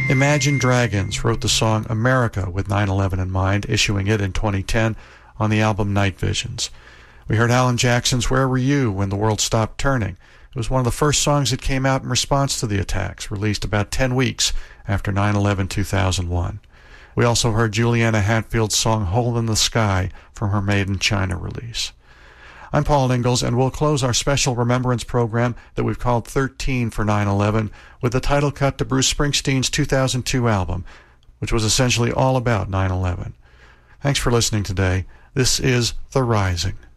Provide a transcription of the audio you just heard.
Imagine Dragons wrote the song America with 9/11 in mind, issuing it in 2010 on the album Night Visions. We heard Alan Jackson's Where Were You When the World Stopped Turning. It was one of the first songs that came out in response to the attacks, released about 10 weeks after 9/11-2001. We also heard Juliana Hatfield's song Hole in the Sky from her Made in China release. I'm Paul Ingalls, and we'll close our special remembrance program that we've called 13 for 9/11 with the title cut to Bruce Springsteen's 2002 album, which was essentially all about 9/11. Thanks for listening today. This is The Rising.